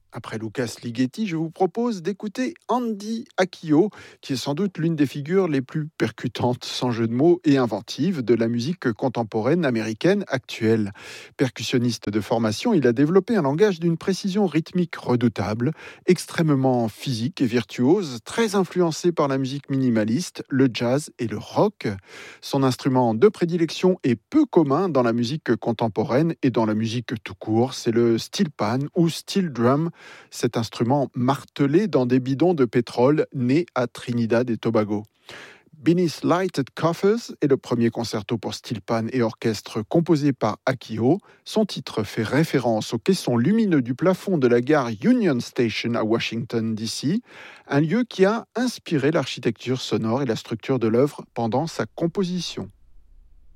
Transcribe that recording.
Après Lucas Ligeti, je vous propose d'écouter Andy Akio, qui est sans doute l'une des figures les plus percutantes, sans jeu de mots, et inventives de la musique contemporaine américaine actuelle. Percussionniste de formation, il a développé un langage d'une précision rythmique redoutable, extrêmement physique et virtuose, très influencé par la musique minimaliste, le jazz et le rock. Son instrument de prédilection est peu commun dans la musique contemporaine et dans la musique tout court, c'est le steel pan ou steel drum, cet instrument martelé dans des bidons de pétrole né à Trinidad et Tobago. Beneath Lighted Coffers est le premier concerto pour steel pan et orchestre composé par Akio. Son titre fait référence aux caissons lumineux du plafond de la gare Union Station à Washington, D.C., un lieu qui a inspiré l'architecture sonore et la structure de l'œuvre pendant sa composition.